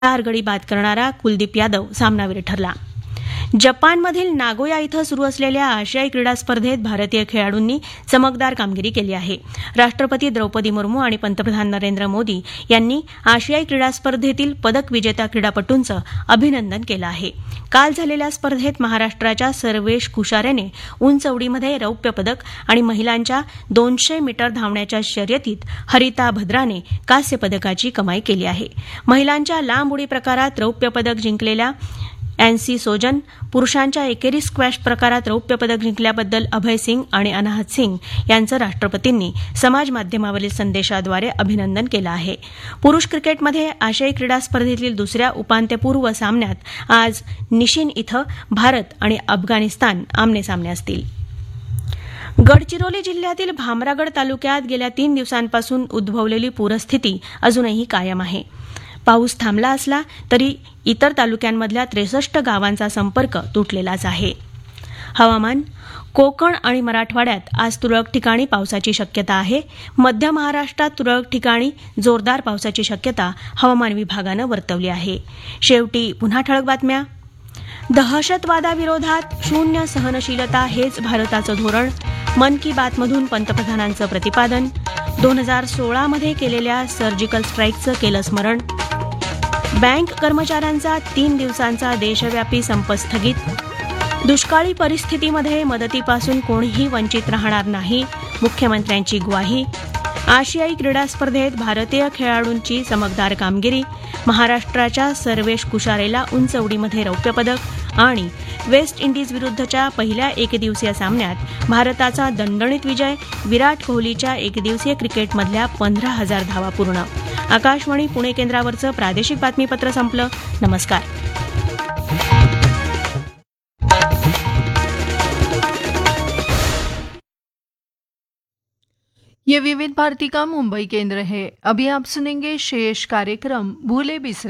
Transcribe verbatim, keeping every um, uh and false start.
चार गडी बाद करणारा कुलदीप यादव सामनावीर ठरला. जपानमधील नागोया इथं सुरू असलेल्या आशियाई क्रीडा स्पर्धेत भारतीय खेळाडूंनी चमकदार कामगिरी केली आहे. राष्ट्रपती द्रौपदी मुर्मू आणि पंतप्रधान नरेंद्र मोदी यांनी आशियाई क्रीडा स्पर्धेतील पदक विजेत्या क्रीडापटूंचं अभिनंदन केलं आहे. काल झालेल्या स्पर्धेत महाराष्ट्राच्या सर्वेश कुशारेने उंच उडीमध्ये रौप्य पदक आणि महिलांच्या दोनशे मीटर धावण्याच्या शर्यतीत हरिता भद्राने कांस्य पदकाची कमाई केली आहे. महिलांच्या लांब उडी प्रकारात रौप्य पदक जिंकलेल्या एनसी सोजन, पुरुषांच्या एकेरी स्क्वॅश प्रकारात रौप्य पदक जिंकल्याबद्दल अभय सिंग आणि अनाहत सिंग यांचं राष्ट्रपतींनी समाज माध्यमावरील संदेशाद्वारे अभिनंदन केलं आहे. पुरुष क्रिकेटमध्ये आशियाई क्रीडा स्पर्धेतील दुसऱ्या उपांत्यपूर्व सामन्यात आज निशिन इथं भारत आणि अफगाणिस्तान आमनेसामने असतील. गडचिरोली जिल्ह्यातील भामरागड तालुक्यात गेल्या तीन दिवसांपासून उद्भवलेली पूरस्थिती अजूनही कायम आहे. पाऊस थांबला असला तरी इतर तालुक्यांमधल्या त्रेसष्ट गावांचा संपर्क तुटलेलाच आहे. हवामान. कोकण आणि मराठवाड्यात आज तुरळक ठिकाणी पावसाची शक्यता आहे. मध्य महाराष्ट्रात तुरळक ठिकाणी जोरदार पावसाची शक्यता हवामान विभागानं वर्तवली आहे. शेवटी पुन्हा ठळक बातम्या. दहशतवादाविरोधात शून्य सहनशीलता हेच भारताचं धोरण. मन की बातमधून पंतप्रधानांचं प्रतिपादन. दोन हजार सोळामध्ये केलेल्या सर्जिकल स्ट्राईकचं केलं स्मरण. बँक कर्मचाऱ्यांचा तीन दिवसांचा देशव्यापी संप स्थगित. दुष्काळी परिस्थितीमध्ये मदतीपासून कोणीही वंचित राहणार नाही, मुख्यमंत्र्यांची ग्वाही. आशियाई क्रीडा स्पर्धेत भारतीय खेळाडूंची चमकदार कामगिरी. महाराष्ट्राच्या सर्वेश कुशारेला उंच उडीमध्ये रौप्य पदक. आणि वेस्ट इंडिज विरुद्धच्या पहिल्या एकदिवसीय सामन्यात भारताचा दणदणीत विजय. विराट कोहलीच्या एकदिवसीय क्रिकेटमधल्या पंधरा हजार धावा पूर्ण. आकाशवाणी पुणे केंद्रावरचं प्रादेशिक बातमीपत्र संपलं. नमस्कार. ये विविध भारती का मुंबई केंद्र है. अभी आप सुनेंगे शेष कार्यक्रम भूले बिसरे